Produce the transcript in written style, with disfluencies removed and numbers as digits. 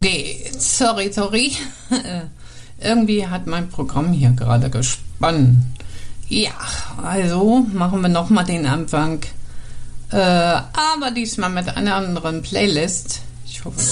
geht. Sorry. Irgendwie hat mein Programm hier gerade gesponnen. Ja, also machen wir nochmal den Anfang. Aber diesmal mit einer anderen Playlist. Ich hoffe,